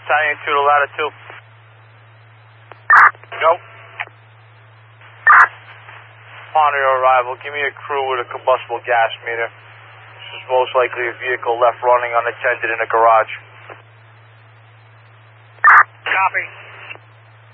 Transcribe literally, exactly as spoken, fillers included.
Italian two to ladder two. Go. Upon your arrival, give me a crew with a combustible gas meter. This is most likely a vehicle left running unattended in a garage. Copy.